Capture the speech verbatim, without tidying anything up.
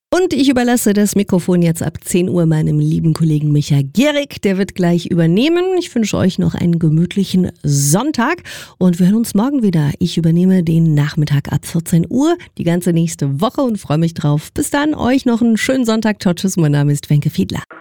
Und ich überlasse das Mikrofon jetzt ab zehn Uhr meinem lieben Kollegen Micha Gierig. Der wird gleich übernehmen. Ich wünsche euch noch einen gemütlichen Sonntag und wir hören uns morgen wieder. Ich übernehme den Nachmittag ab vierzehn Uhr, die ganze nächste Woche und freue mich drauf. Bis dann, euch noch einen schönen Sonntag. Ciao, tschüss, mein Name ist Wenke Fiedler.